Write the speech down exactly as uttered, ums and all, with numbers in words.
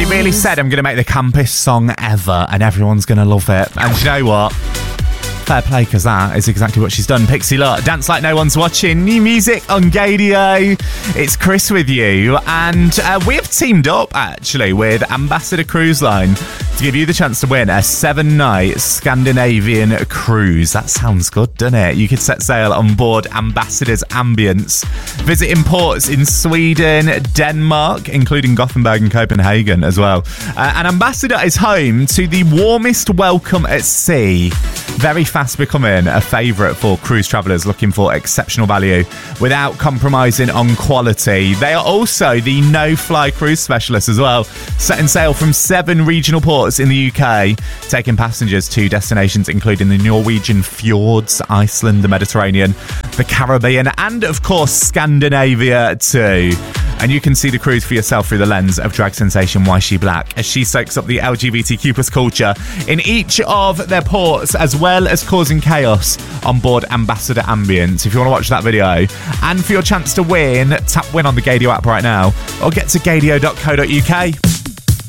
She really said, I'm going to make the campest song ever and everyone's going to love it. And you know what? Fair play, because that is exactly what she's done. Pixie Lott, Dance Like No One's Watching, new music on Gadio. It's Chris with you, and uh, we have teamed up, actually, with Ambassador Cruise Line to give you the chance to win a seven-night Scandinavian cruise. That sounds good, doesn't it? You could set sail on board Ambassador's Ambience, visiting ports in Sweden, Denmark, including Gothenburg and Copenhagen as well. Uh, and Ambassador is home to the warmest welcome at sea. Very fast becoming a favourite for cruise travellers looking for exceptional value without compromising on quality. They are also the no-fly cruise specialists as well, setting sail from seven regional ports in the U K, taking passengers to destinations including the Norwegian fjords, Iceland, the Mediterranean, the Caribbean, and of course Scandinavia too. And you can see the cruise for yourself through the lens of drag sensation Why She Black, as she soaks up the L G B T Q plus culture in each of their ports, as well as causing chaos on board Ambassador Ambience. If you want to watch that video, and for your chance to win, tap win on the Gadio app right now, or get to gadio dot co dot uk.